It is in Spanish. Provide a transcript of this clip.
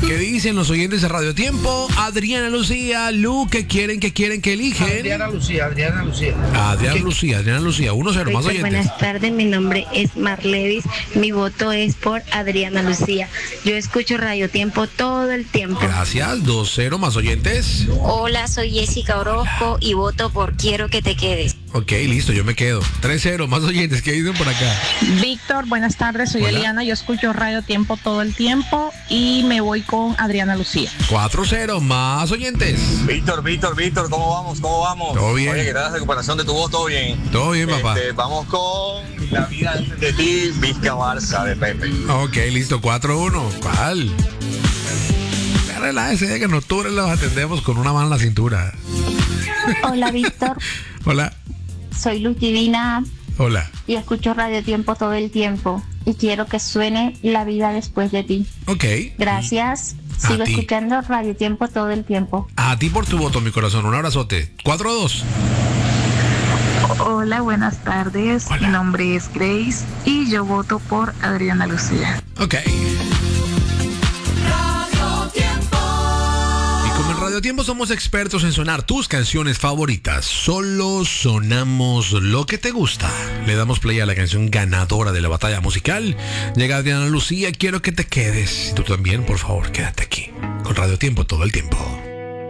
¿Qué dicen los oyentes de Radio Tiempo? Adriana Lucía, Lu, ¿qué quieren, que eligen? Adriana Lucía. Adriana Lucía, 1-0, más oyentes. Buenas tardes, mi nombre es Marlevis, mi voto es por Adriana Lucía. Yo escucho Radio Tiempo todo el tiempo. Gracias, 2-0, más oyentes. Hola, soy Jessica Orozco y voto por Quiero que te quedes. Ok, listo, yo me quedo. 3-0, más oyentes, ¿qué dicen por acá? Víctor, buenas tardes, soy Hola. Eliana, yo escucho Radio Tiempo todo el tiempo y me voy con Adriana Lucía. 4-0, más oyentes. Víctor, ¿cómo vamos? Todo bien. Oye, ¿qué tal la recuperación de tu voz? ¿Todo bien? Todo bien, papá. Vamos con La vida antes de ti, Vizca Barça de Pepe. Ok, listo, 4-1. ¿Cuál? Relájese, que en octubre los atendemos con una mano en la cintura. Hola, Víctor. Hola. Soy Luz Divina Hola. y escucho Radio Tiempo todo el tiempo. Y quiero que suene La vida después de ti. Ok. Gracias. A Sigo ti. escuchando Radio Tiempo todo el tiempo. A ti por tu voto, mi corazón. Un abrazote. 4-2. Hola, buenas tardes. Hola. Mi nombre es Grace y yo voto por Adriana Lucía. Ok. Y como en Radio Tiempo somos expertos en sonar tus canciones favoritas, solo sonamos lo que te gusta. Le damos play a la canción ganadora de la batalla musical. Llega Adriana Lucía, quiero que te quedes. Y tú también, por favor, quédate aquí. Con Radio Tiempo todo el tiempo.